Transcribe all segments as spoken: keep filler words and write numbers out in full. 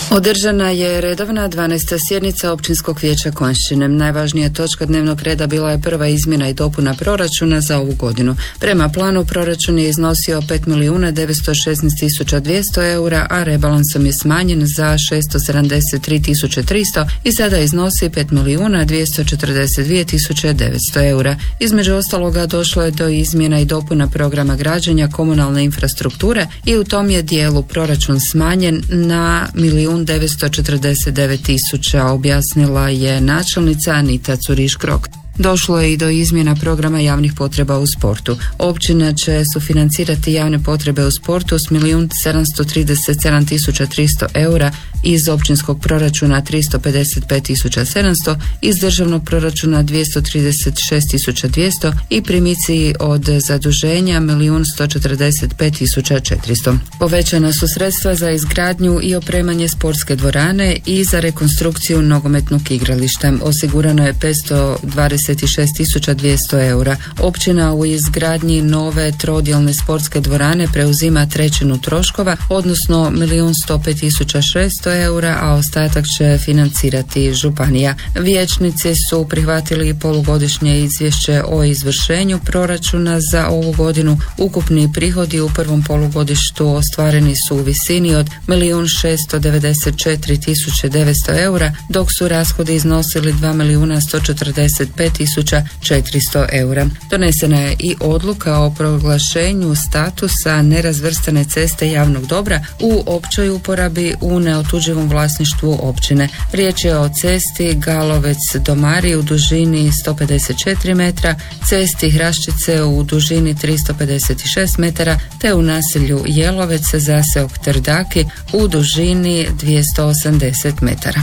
Održana je redovna dvanaesta sjednica Općinskog vijeća Konjšćine. Najvažnija točka dnevnog reda bila je prva izmjena i dopuna proračuna za ovu godinu. Prema planu proračun je iznosio pet milijuna devetsto šesnaest tisuća dvjesto eura, a rebalansom je smanjen za šesto sedamdeset tri tisuće tristo i sada iznosi pet milijuna dvjesto četrdeset dvije tisuće devetsto eura. Između ostaloga došlo je do izmjena i dopuna programa građenja komunalne infrastrukture i u tom je dijelu proračun smanjen na milijun devetsto četrdeset devet tisuća, objasnila je načelnica Anita Curiš-Krok. Došlo je i do izmjena programa javnih potreba u sportu. Općina će sufinancirati javne potrebe u sportu s milijun sedamsto trideset sedam tisuća tristo eura, iz općinskog proračuna tristo pedeset pet tisuća sedamsto, iz državnog proračuna dvjesto trideset šest tisuća dvjesto i primici od zaduženja milijun sto četrdeset pet tisuća četiristo. Povećana su sredstva za izgradnju i opremanje sportske dvorane i za rekonstrukciju nogometnog igrališta. Osigurano je petsto dvadeset šest tisuća dvjesto eura. Općina u izgradnji nove trodjelne sportske dvorane preuzima trećinu troškova, odnosno milijun sto pet tisuća šesto eura, a ostatak će financirati županija. Vijećnici su prihvatili polugodišnje izvješće o izvršenju proračuna za ovu godinu. Ukupni prihodi u prvom polugodištu ostvareni su u visini od milijun šesto devedeset četiri tisuće devetsto eura, dok su rashodi iznosili dva milijuna sto četrdeset pet tisuća četiristo eura. Donesena je i odluka o proglašenju statusa nerazvrstane ceste javnog dobra u općoj uporabi u neotuđivom vlasništvu općine. Riječ je o cesti Galovec-Domari u dužini sto pedeset četiri metra, cesti Hraščice u dužini tristo pedeset šest metara, te u naselju Jelovec zaseok Trdaki u dužini dvjesto osamdeset metara.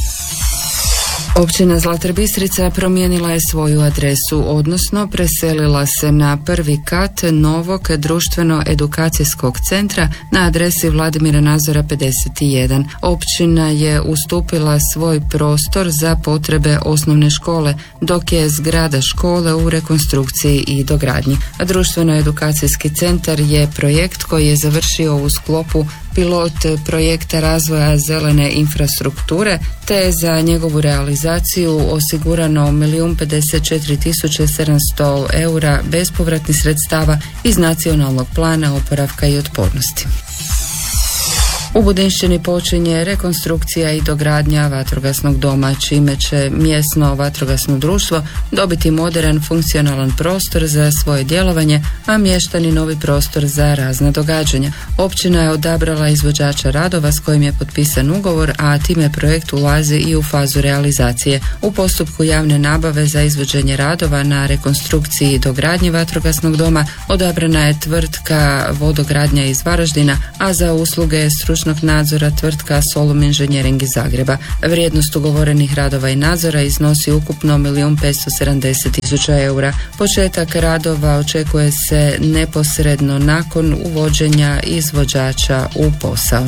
Općina Zlatar Bistrica promijenila je svoju adresu, odnosno preselila se na prvi kat novog društveno-edukacijskog centra na adresi Vladimira Nazora pedeset jedan. Općina je ustupila svoj prostor za potrebe osnovne škole, dok je zgrada škole u rekonstrukciji i dogradnji. Društveno-edukacijski centar je projekt koji je završio u sklopu pilot projekta razvoja zelene infrastrukture, te je za njegovu realizaciju osigurano milijun pedeset četiri tisuće sedamsto eura bespovratnih sredstava iz nacionalnog plana oporavka i otpornosti. U Budinšćini počinje rekonstrukcija i dogradnja vatrogasnog doma, čime će mjesno vatrogasno društvo dobiti modern, funkcionalan prostor za svoje djelovanje, a mještani novi prostor za razna događanja. Općina je odabrala izvođača radova s kojim je potpisan ugovor, a time projekt ulazi i u fazu realizacije. U postupku javne nabave za izvođenje radova na rekonstrukciji i dogradnji vatrogasnog doma odabrana je tvrtka Vodogradnja iz Varaždina, a za usluge stručnog nadzora tvrtka Solum Inženjering iz Zagreba. Vrijednost ugovorenih radova i nadzora iznosi ukupno milijun petsto sedamdeset tisuća eura. Početak radova očekuje se neposredno nakon uvođenja izvođača u posao.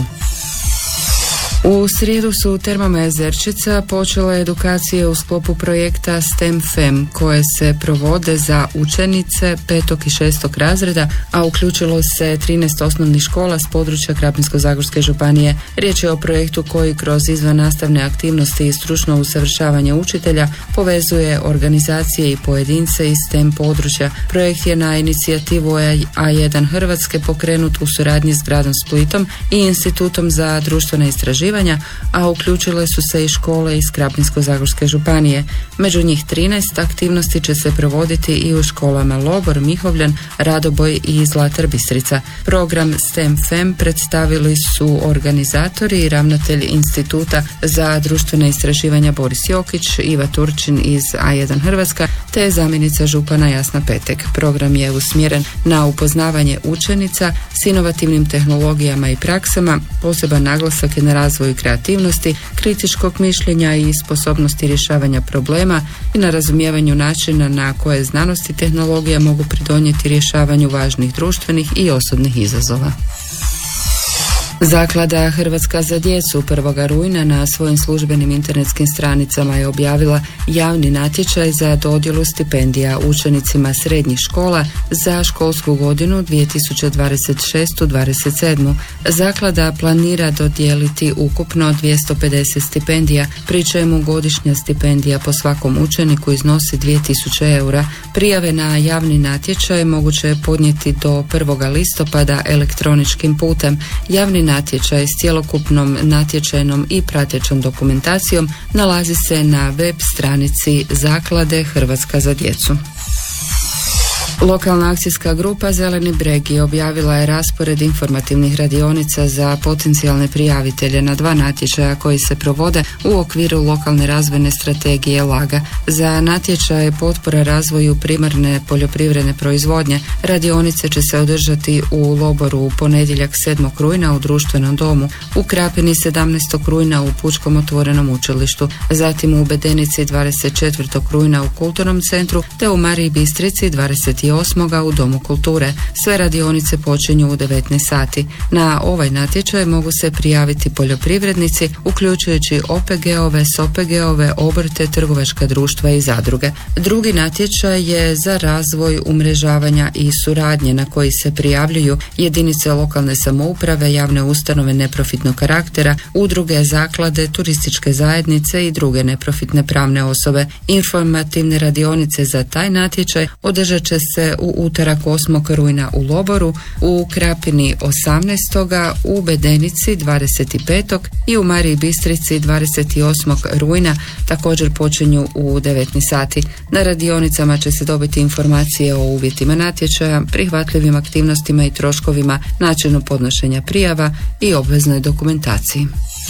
U srijedu su u Termama Jezerčica počele edukacije u sklopu projekta STEM F E M koje se provode za učenice petog i šestog razreda, a uključilo se trinaest osnovnih škola s područja Krapinsko-zagorske županije. Riječ je o projektu koji kroz izvannastavne aktivnosti i stručno usavršavanje učitelja povezuje organizacije i pojedince iz STEM područja. Projekt je na inicijativu A jedan Hrvatske pokrenut u suradnji s gradom Splitom i Institutom za društvena istraživanja, a uključile su se i škole iz Krapinsko-zagorske županije. Među njih trinaest aktivnosti će se provoditi i u školama Lobor, Mihovljan, Radoboj i Zlatar Bistrica. Program STEM F E M predstavili su organizatori i ravnatelj Instituta za društvena istraživanja Boris Jokić, Iva Turčin iz A jedan Hrvatska, te zamjenica župana Jasna Petek. Program je usmjeren na upoznavanje učenica s inovativnim tehnologijama i praksama, poseban naglasak je na razvoju kreativnosti, kritičkog mišljenja i sposobnosti rješavanja problema i na razumijevanju načina na koje znanost i tehnologija mogu pridonijeti rješavanju važnih društvenih i osobnih izazova. Zaklada Hrvatska za djecu prvoga rujna na svojim službenim internetskim stranicama je objavila javni natječaj za dodjelu stipendija učenicima srednjih škola za školsku godinu dvije tisuće dvadeset šeste dvadeset sedme. Zaklada planira dodijeliti ukupno dvjesto pedeset stipendija, pri čemu godišnja stipendija po svakom učeniku iznosi dvije tisuće eura. Prijave na javni natječaj moguće je podnijeti do prvog listopada elektroničkim putem. Javni natječaj s cjelokupnom natječajnom i pratećom dokumentacijom nalazi se na web stranici Zaklade Hrvatska za djecu. Lokalna akcijska grupa Zeleni bregi objavila je raspored informativnih radionica za potencijalne prijavitelje na dva natječaja koji se provode u okviru lokalne razvojne strategije LAGA. Za natječaje potpora razvoju primarne poljoprivredne proizvodnje radionice će se održati u Loboru u ponedjeljak sedmog rujna u društvenom domu, u Krapini sedamnaestog rujna u Pučkom otvorenom učilištu, zatim u Bedenici dvadeset četvrtog rujna u Kulturnom centru te u Mariji Bistrici dvadeset osmoga u Domu kulture. Sve radionice počinju u devetnaest sati. Na ovaj natječaj mogu se prijaviti poljoprivrednici, uključujući O P G-ove, S O P G-ove, obrte, trgovačka društva i zadruge. Drugi natječaj je za razvoj umrežavanja i suradnje na koji se prijavljuju jedinice lokalne samouprave, javne ustanove neprofitnog karaktera, udruge, zaklade, turističke zajednice i druge neprofitne pravne osobe. Informativne radionice za taj natječaj održat će se u utorak osmog rujna u Loboru, u Krapini osamnaestog u Bedenici dvadeset petog i u Mariji Bistrici dvadeset osmog rujna također počinju u devetnaest sati. Na radionicama će se dobiti informacije o uvjetima natječaja, prihvatljivim aktivnostima i troškovima, načinu podnošenja prijava i obveznoj dokumentaciji.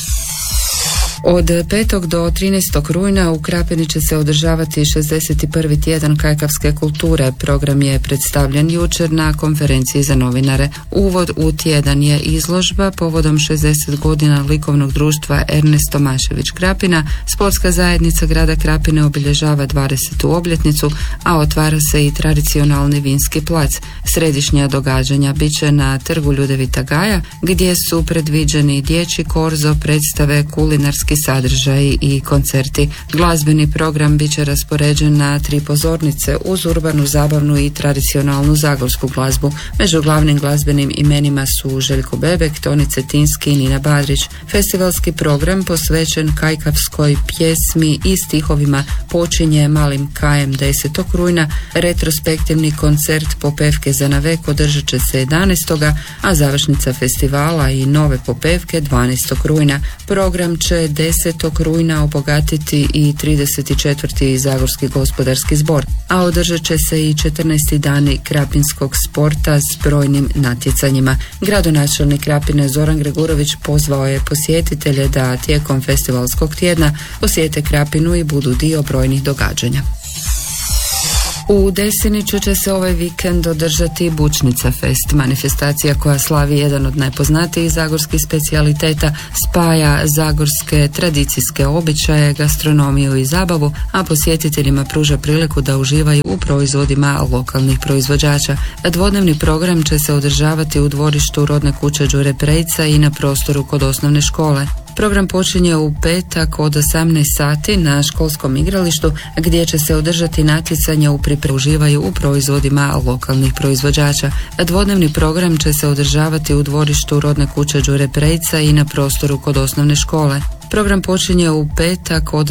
Od petog do trinaestog rujna u Krapini će se održavati šezdeset prvi tjedan kajkavske kulture. Program je predstavljen jučer na konferenciji za novinare. Uvod u tjedan je izložba povodom šezdeset godina likovnog društva Ernest Tomašević Krapina. Sportska zajednica grada Krapine obilježava dvadesetu obljetnicu, a otvara se i tradicionalni vinski plac. Središnja događanja bit će na trgu Ljudevita Gaja, gdje su predviđeni dječji korzo, predstave, kulinarski sadržaji i koncerti. Glazbeni program bit će raspoređen na tri pozornice uz urbanu, zabavnu i tradicionalnu zagorsku glazbu. Među glavnim glazbenim imenima su Željko Bebek, Toni Cetinski i Nina Badrić. Festivalski program posvećen kajkavskoj pjesmi i stihovima počinje malim kajem desetog rujna. Retrospektivni koncert Popevke za navek održat će se jedanaestog a završnica festivala i nove popevke dvanaestog rujna. Program će desetog rujna obogatiti i trideset četvrti Zagorski gospodarski zbor, a održat će se i četrnaesti dani krapinskog sporta s brojnim natjecanjima. Gradonačelnik Krapine Zoran Gregurović pozvao je posjetitelje da tijekom festivalskog tjedna posjete Krapinu i budu dio brojnih događanja. U Desiniću će se ovaj vikend održati Bučnica Fest, manifestacija koja slavi jedan od najpoznatijih zagorskih specijaliteta, spaja zagorske tradicijske običaje, gastronomiju i zabavu, a posjetiteljima pruža priliku da uživaju u proizvodima lokalnih proizvođača. Dvodnevni program će se održavati u dvorištu rodne kuće Đure Prejca i na prostoru kod osnovne škole. Program počinje u petak od osamnaest sati na školskom igralištu, gdje će se održati natjecanje u pripremi uživaju u proizvodima lokalnih proizvođača. Dvodnevni program će se održavati u dvorištu rodne kuće Đure Prejca i na prostoru kod osnovne škole. Program počinje u petak od